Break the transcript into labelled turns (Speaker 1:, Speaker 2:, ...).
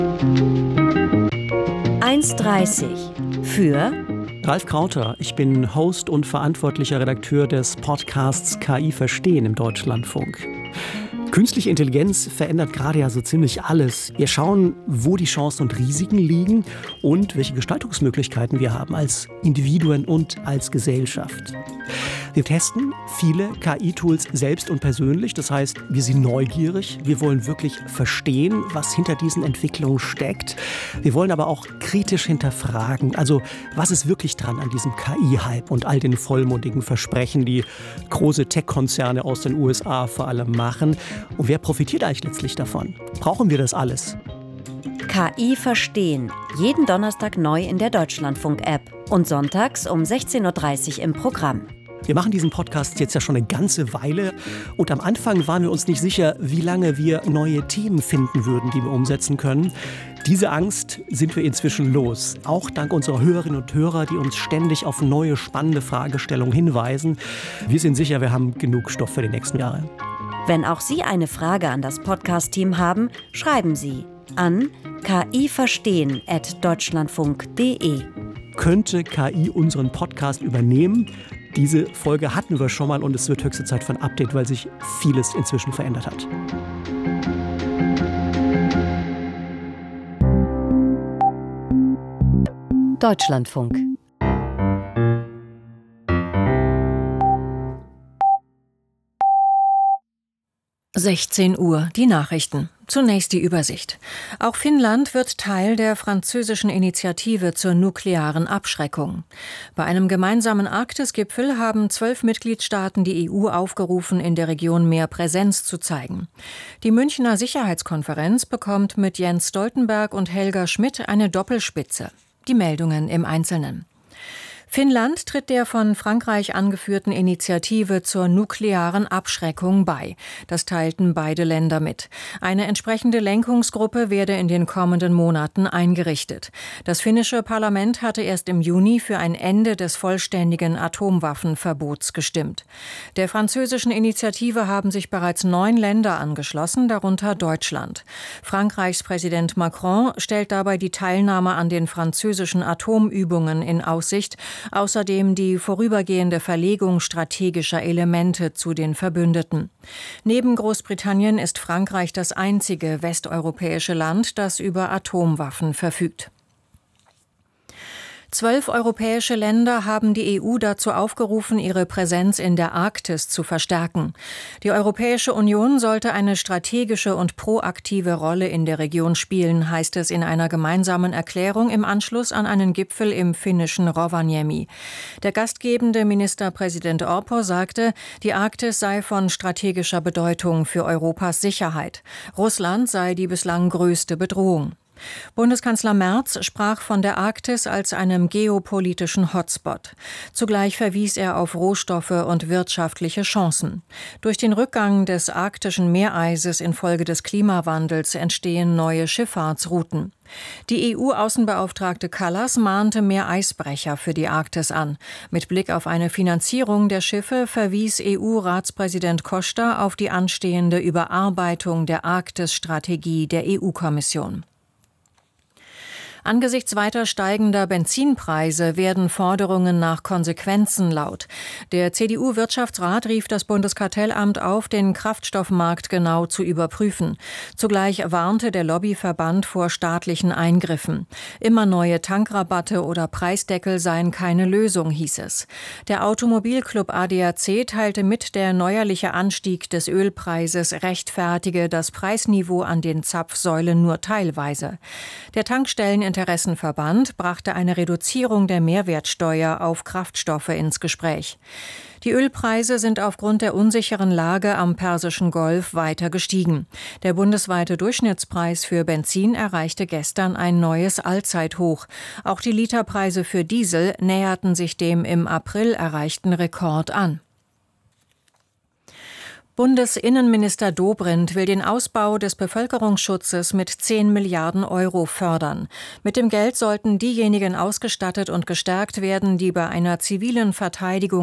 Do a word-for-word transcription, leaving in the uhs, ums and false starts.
Speaker 1: eins dreißig für
Speaker 2: Ralf Krauter, ich bin Host und verantwortlicher Redakteur des Podcasts K I Verstehen im Deutschlandfunk. Künstliche Intelligenz verändert gerade ja so ziemlich alles. Wir schauen, wo die Chancen und Risiken liegen und welche Gestaltungsmöglichkeiten wir haben als Individuen und als Gesellschaft. Wir testen viele K I-Tools selbst und persönlich. Das heißt, wir sind neugierig. Wir wollen wirklich verstehen, was hinter diesen Entwicklungen steckt. Wir wollen aber auch kritisch hinterfragen. Also, was ist wirklich dran an diesem K I-Hype und all den vollmundigen Versprechen, die große Tech-Konzerne aus den U S A vor allem machen? Und wer profitiert eigentlich letztlich davon? Brauchen wir das alles?
Speaker 1: K I Verstehen. Jeden Donnerstag neu in der Deutschlandfunk-App und sonntags um sechzehn Uhr dreißig im Programm.
Speaker 2: Wir machen diesen Podcast jetzt ja schon eine ganze Weile und am Anfang waren wir uns nicht sicher, wie lange wir neue Themen finden würden, die wir umsetzen können. Diese Angst sind wir inzwischen los, auch dank unserer Hörerinnen und Hörer, die uns ständig auf neue, spannende Fragestellungen hinweisen. Wir sind sicher, wir haben genug Stoff für die nächsten Jahre.
Speaker 1: Wenn auch Sie eine Frage an das Podcast-Team haben, schreiben Sie an kiverstehen at deutschlandfunk punkt de.
Speaker 2: Könnte K I unseren Podcast übernehmen? Diese Folge hatten wir schon mal und es wird höchste Zeit für ein Update, weil sich vieles inzwischen verändert hat.
Speaker 1: Deutschlandfunk.
Speaker 3: sechzehn Uhr, die Nachrichten. Zunächst die Übersicht. Auch Finnland wird Teil der französischen Initiative zur nuklearen Abschreckung. Bei einem gemeinsamen Arktis-Gipfel haben zwölf Mitgliedstaaten die E U aufgerufen, in der Region mehr Präsenz zu zeigen. Die Münchner Sicherheitskonferenz bekommt mit Jens Stoltenberg und Helga Schmidt eine Doppelspitze. Die Meldungen im Einzelnen. Finnland tritt der von Frankreich angeführten Initiative zur nuklearen Abschreckung bei. Das teilten beide Länder mit. Eine entsprechende Lenkungsgruppe werde in den kommenden Monaten eingerichtet. Das finnische Parlament hatte erst im Juni für ein Ende des vollständigen Atomwaffenverbots gestimmt. Der französischen Initiative haben sich bereits neun Länder angeschlossen, darunter Deutschland. Frankreichs Präsident Macron stellt dabei die Teilnahme an den französischen Atomübungen in Aussicht. Außerdem die vorübergehende Verlegung strategischer Elemente zu den Verbündeten. Neben Großbritannien ist Frankreich das einzige westeuropäische Land, das über Atomwaffen verfügt. Zwölf europäische Länder haben die E U dazu aufgerufen, ihre Präsenz in der Arktis zu verstärken. Die Europäische Union sollte eine strategische und proaktive Rolle in der Region spielen, heißt es in einer gemeinsamen Erklärung im Anschluss an einen Gipfel im finnischen Rovaniemi. Der gastgebende Ministerpräsident Orpo sagte, die Arktis sei von strategischer Bedeutung für Europas Sicherheit. Russland sei die bislang größte Bedrohung. Bundeskanzler Merz sprach von der Arktis als einem geopolitischen Hotspot. Zugleich verwies er auf Rohstoffe und wirtschaftliche Chancen. Durch den Rückgang des arktischen Meereises infolge des Klimawandels entstehen neue Schifffahrtsrouten. Die E U-Außenbeauftragte Kallas mahnte mehr Eisbrecher für die Arktis an. Mit Blick auf eine Finanzierung der Schiffe verwies E U-Ratspräsident Costa auf die anstehende Überarbeitung der Arktis-Strategie der E U-Kommission. Angesichts weiter steigender Benzinpreise werden Forderungen nach Konsequenzen laut. Der C D U-Wirtschaftsrat rief das Bundeskartellamt auf, den Kraftstoffmarkt genau zu überprüfen. Zugleich warnte der Lobbyverband vor staatlichen Eingriffen. Immer neue Tankrabatte oder Preisdeckel seien keine Lösung, hieß es. Der Automobilclub A D A C teilte mit, der neuerliche Anstieg des Ölpreises rechtfertige das Preisniveau an den Zapfsäulen nur teilweise. Der Tankstellen Interessenverband brachte eine Reduzierung der Mehrwertsteuer auf Kraftstoffe ins Gespräch. Die Ölpreise sind aufgrund der unsicheren Lage am Persischen Golf weiter gestiegen. Der bundesweite Durchschnittspreis für Benzin erreichte gestern ein neues Allzeithoch. Auch die Literpreise für Diesel näherten sich dem im April erreichten Rekord an. Bundesinnenminister Dobrindt will den Ausbau des Bevölkerungsschutzes mit zehn Milliarden Euro fördern. Mit dem Geld sollten diejenigen ausgestattet und gestärkt werden, die bei einer zivilen Verteidigung